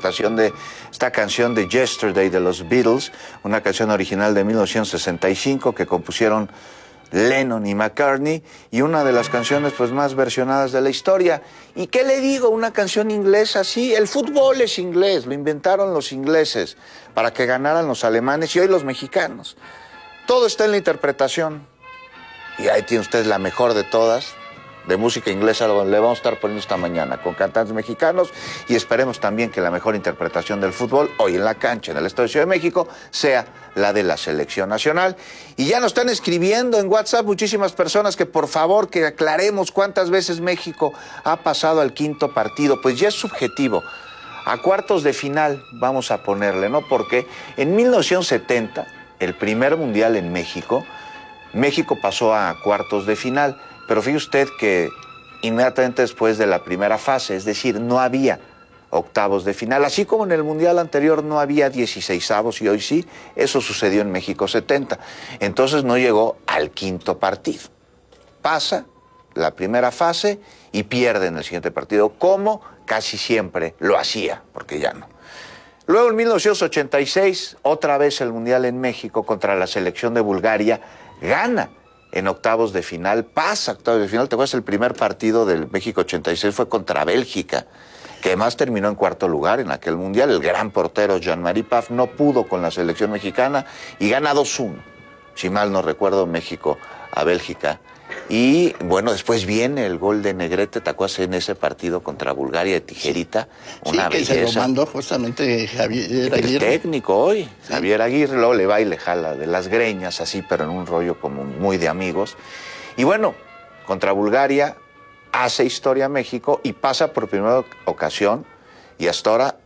interpretación de esta canción de Yesterday de los Beatles, una canción original de 1965 que compusieron Lennon y McCartney, y una de las canciones pues más versionadas de la historia. ¿Y qué le digo? Una canción inglesa, sí, el fútbol es inglés, lo inventaron los ingleses para que ganaran los alemanes y hoy los mexicanos. Todo está en la interpretación. Y ahí tiene usted la mejor de todas, de música inglesa, le vamos a estar poniendo esta mañana con cantantes mexicanos, y esperemos también que la mejor interpretación del fútbol hoy en la cancha, en el Estadio de Ciudad de México, sea la de la selección nacional. Y ya nos están escribiendo en WhatsApp muchísimas personas que por favor que aclaremos cuántas veces México ha pasado al quinto partido. Pues ya es subjetivo. A cuartos de final vamos a ponerle, ¿no? Porque en 1970, el primer mundial en México pasó a cuartos de final. Pero fíjese usted que inmediatamente después de la primera fase, es decir, no había octavos de final, así como en el Mundial anterior no había 16avos y hoy sí, eso sucedió en México 70. Entonces no llegó al quinto partido. Pasa la primera fase y pierde en el siguiente partido, como casi siempre lo hacía, porque ya no. Luego en 1986, otra vez el Mundial en México contra la selección de Bulgaria, gana en octavos de final, pasa a octavos de final. ¿Te acuerdas? El primer partido del México 86 fue contra Bélgica, que además terminó en cuarto lugar en aquel mundial. El gran portero Jean-Marie Pfaff no pudo con la selección mexicana y gana 2-1, si mal no recuerdo, México a Bélgica. Y bueno, después viene el gol de Negrete, ¿te acuerdas? En ese partido contra Bulgaria de tijerita, una belleza. Sí, que se lo mandó justamente Javier Aguirre. El técnico hoy, sí. Javier Aguirre, luego le va y le jala de las greñas, así, pero en un rollo como muy de amigos. Y bueno, contra Bulgaria hace historia México y pasa por primera ocasión, y hasta ahora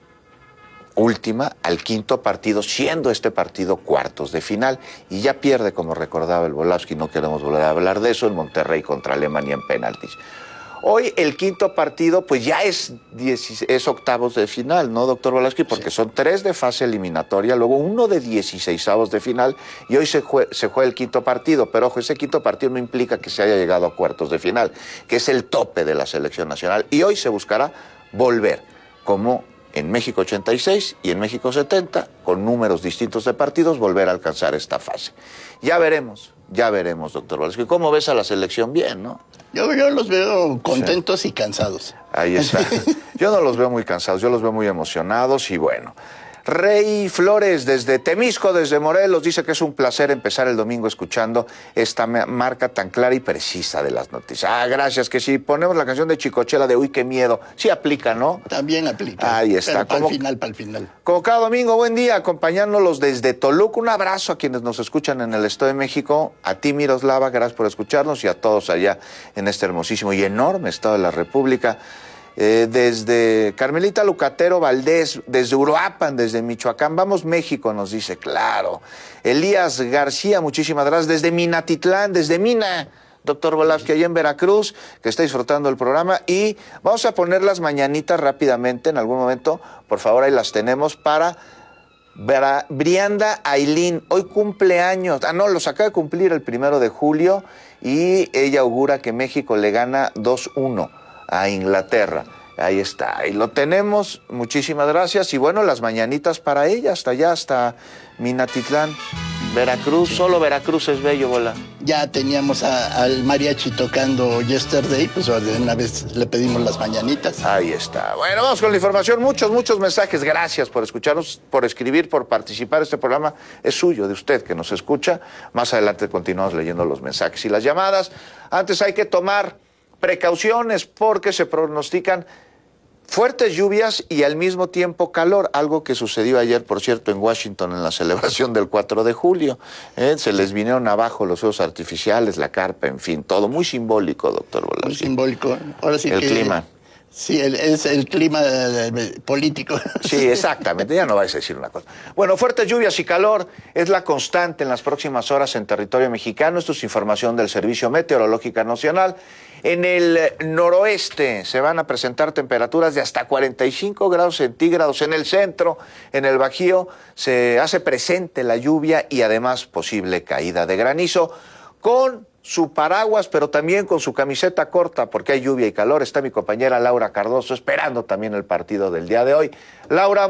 última, al quinto partido, siendo este partido cuartos de final, y ya pierde, como recordaba el Volávsky, no queremos volver a hablar de eso, en Monterrey contra Alemania en penaltis. Hoy el quinto partido pues ya es octavos de final, ¿no, doctor Volávsky? Porque sí, son 3 de fase eliminatoria, luego 1 de 16avos de final, y hoy se juega el quinto partido. Pero ojo, ese quinto partido no implica que se haya llegado a cuartos de final, que es el tope de la selección nacional, y hoy se buscará volver, como en México 86 y en México 70, con números distintos de partidos, volver a alcanzar esta fase. Ya veremos, doctor Volávsky. ¿Cómo ves a la selección? Bien, ¿no? Yo los veo contentos, sí, y cansados. Ahí está. Yo no los veo muy cansados, yo los veo muy emocionados y bueno. Rey Flores desde Temisco, desde Morelos, dice que es un placer empezar el domingo escuchando esta marca tan clara y precisa de las noticias. Ah, gracias, que si ponemos la canción de Chicochela de Uy, qué miedo, sí aplica, ¿no? También aplica. Ahí está. Pero para el final. Como cada domingo, buen día, acompañándolos desde Toluca. Un abrazo a quienes nos escuchan en el Estado de México, a ti Miroslava, gracias por escucharnos, y a todos allá en este hermosísimo y enorme Estado de la República. Desde Carmelita Lucatero Valdés, desde Uruapan, desde Michoacán, vamos México, nos dice, claro. Elías García, muchísimas gracias, desde Minatitlán, desde Mina, doctor Volávsky, allá en Veracruz, que está disfrutando el programa. Y vamos a poner las mañanitas rápidamente, en algún momento, por favor, ahí las tenemos para Brianda Ailín, hoy cumpleaños, los acaba de cumplir el 1 de julio, y ella augura que México le gana 2-1 a Inglaterra. Ahí está, ahí lo tenemos, muchísimas gracias. Y bueno, las mañanitas para ella, hasta allá, hasta Minatitlán, Veracruz. Solo Veracruz es bello, Bola. Ya teníamos al mariachi tocando Yesterday, pues de una vez le pedimos las mañanitas. Ahí está. Bueno, vamos con la información, muchos mensajes. Gracias por escucharnos, por escribir, por participar. Este programa es suyo, de usted que nos escucha. Más adelante continuamos leyendo los mensajes y las llamadas. Antes hay que tomar precauciones porque se pronostican fuertes lluvias y al mismo tiempo calor, algo que sucedió ayer, por cierto, en Washington en la celebración del 4 de julio. Se les vinieron abajo los fuegos artificiales, la carpa, en fin, todo muy simbólico, doctor Volávsky. Muy simbólico. Ahora sí el clima. Sí, es el clima político. Sí, exactamente, ya no vais a decir una cosa. Bueno, fuertes lluvias y calor es la constante en las próximas horas en territorio mexicano. Esto es información del Servicio Meteorológico Nacional. En el noroeste se van a presentar temperaturas de hasta 45 grados centígrados. En el centro, en el Bajío, se hace presente la lluvia y además posible caída de granizo. Con su paraguas, pero también con su camiseta corta, porque hay lluvia y calor. Está mi compañera Laura Cardoso esperando también el partido del día de hoy. Laura,